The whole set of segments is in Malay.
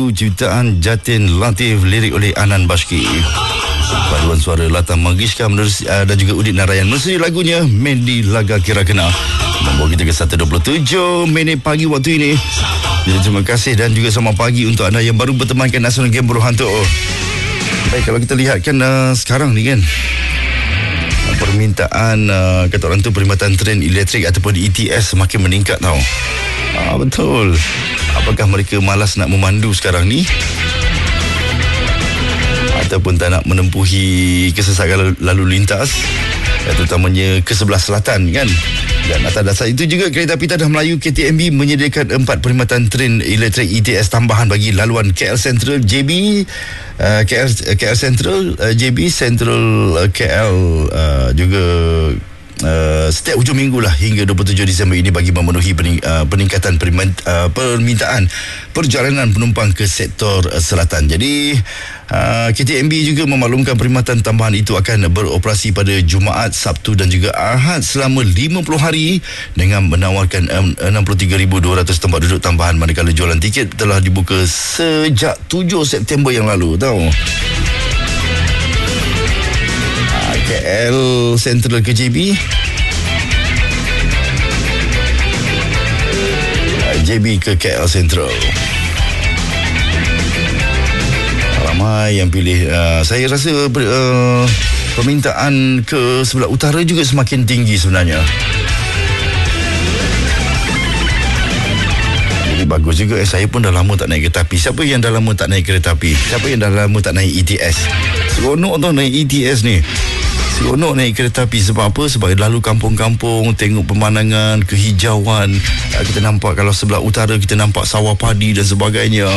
lagu ciptaan Jatin Latif, lirik oleh Anan Bashki. Paduan suara Lata Mangishka dan juga Udit Narayan. Menerusi lagunya Mendi Laga Kira Kena, membawa kita ke 1.27 minit pagi waktu ini. Jadi terima kasih dan juga selamat pagi untuk anda yang baru bertemankan Nasional Game Berhantu. Baik, kalau kita lihat kan sekarang ni kan, permintaan kata orang tu perkhidmatan tren elektrik ataupun ETS semakin meningkat tau. Betul. Apakah mereka malas nak memandu sekarang ni, ataupun tak nak menempuhi kesesakan lalu lintas, terutamanya ke sebelah selatan kan? Dan atas dasar itu juga Kereta Api Tanah Melayu KTMB menyediakan 4 perkhidmatan tren elektrik ETS tambahan bagi laluan KL Central, JB, KL Central, JB Central, KL, juga setiap hujung minggu lah hingga 27 Disember ini bagi memenuhi peningkatan permintaan perjalanan penumpang ke sektor selatan. Jadi KTMB juga memaklumkan perkhidmatan tambahan itu akan beroperasi pada Jumaat, Sabtu dan juga Ahad selama 50 hari dengan menawarkan 63,200 tempat duduk tambahan, manakala jualan tiket telah dibuka sejak 7 September yang lalu tau. KL Central ke JB, JB ke KL Central. Ramai yang pilih. Saya rasa permintaan ke sebelah utara juga semakin tinggi sebenarnya. Jadi bagus juga. Saya pun dah lama tak naik kereta api. Siapa yang dah lama tak naik kereta api? Siapa yang dah lama tak naik ETS? Seronok tau naik ETS ni. Seronok naik kereta api. Sebab apa? Sebab lalu kampung-kampung, tengok pemandangan, kehijauan. Kita nampak kalau sebelah utara kita nampak sawah padi dan sebagainya.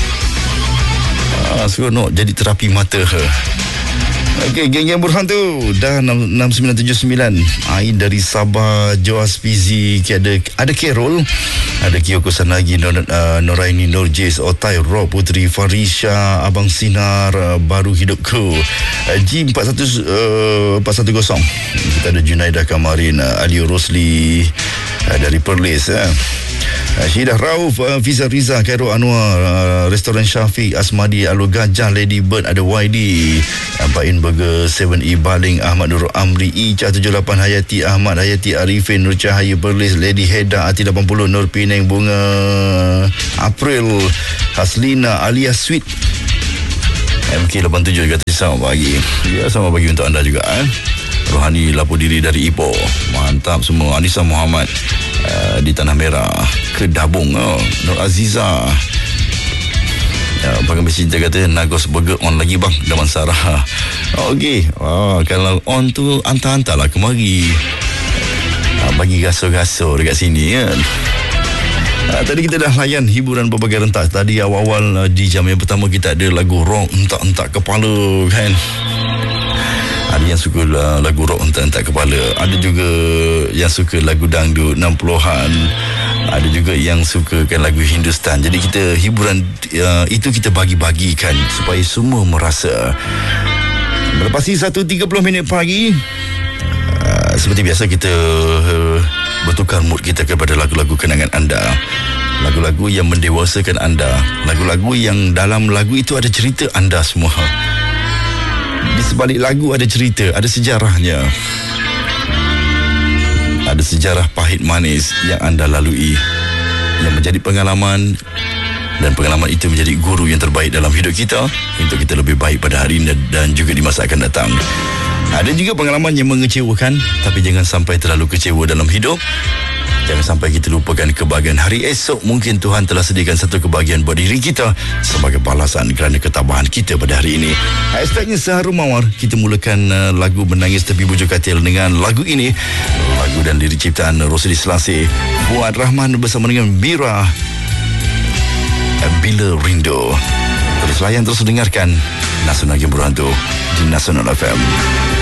Seronok, jadi terapi mata. Okey, geng-geng berhantu dah 6979. Ain dari Sabah, Joas Fizi, ada Carol, ada Kiyoko Sanagi, Noraini, Nur Jais, Otai, Rob Putri, Farisha, Abang Sinar, Baru Hidupku, G410. Kita ada Junaidah Kamarin, Alio Rosli dari Perlis, Syidah Rauf, Fiza Riza, Khairul Anwar, Restoran Syafiq, Asmadi, Alur Gajah, Lady Bird, ada YD, Bain Burger, 7E Baling, Ahmad Nur Amri, Ica 78, Hayati Ahmad, Hayati Arifin, Nur Cahaya Perlis, Lady Heda, Ati 80, Nur Penang, Bunga April, Haslina, Alia Sweet, MK87 kata selamat pagi. Ya, selamat pagi untuk anda juga. Rohani lapor diri dari Ipoh, mantap semua. Anissa Muhammad di Tanah Merah, Kedabung, Nur Aziza, Pakai Cinta kata Nagos Burger on lagi bang, Daman Sarah. Okey, kalau on tu hantar-hantar lah kemari, bagi gaso-gaso dekat sini kan. Tadi kita dah layan hiburan berbagai rentas. Tadi awal-awal di jam yang pertama kita ada lagu rock entak-entak kepala kan. Ada yang suka lagu rock entak-entak kepala, ada juga yang suka lagu dangdut 60-an, ada juga yang sukakan lagu Hindustan. Jadi kita hiburan itu kita bagi-bagikan supaya semua merasa. Melepasi 1.30 minit pagi, seperti biasa kita bertukar mood kita kepada lagu-lagu kenangan anda, lagu-lagu yang mendewasakan anda, lagu-lagu yang dalam lagu itu ada cerita anda semua. Di sebalik lagu ada cerita, ada sejarahnya, ada sejarah pahit manis yang anda lalui, yang menjadi pengalaman, dan pengalaman itu menjadi guru yang terbaik dalam hidup kita untuk kita lebih baik pada hari ini dan juga di masa akan datang. Ada juga pengalaman yang mengecewakan, tapi jangan sampai terlalu kecewa dalam hidup. Jangan sampai kita lupakan kebahagiaan hari esok. Mungkin Tuhan telah sediakan satu kebahagiaan buat diri kita sebagai balasan kerana ketabahan kita pada hari ini. Hashtagnya Seharum Mawar. Kita mulakan lagu Menangis Tepi Bujur Katil dengan lagu ini. Lagu dan lirik ciptaan Rosli Selasih, Fuad Rahman bersama dengan Bira, Bila Rindu. Terus layan, terus dengarkan Nasional Game Berhantu di Nasional FM.